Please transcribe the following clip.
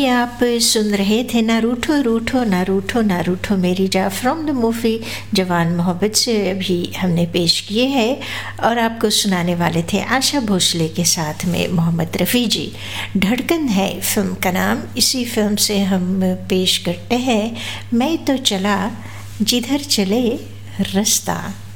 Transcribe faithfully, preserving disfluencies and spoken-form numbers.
अभी आप सुन रहे थे ना रूठो रूठो ना रूठो ना रूठो मेरी जा फ्रॉम द मूवी जवान मोहब्बत से अभी हमने पेश किए हैं और आपको सुनाने वाले थे आशा भोसले के साथ में मोहम्मद रफ़ी जी। धड़कन है फिल्म का नाम। इसी फिल्म से हम पेश करते हैं मैं तो चला जिधर चले रास्ता।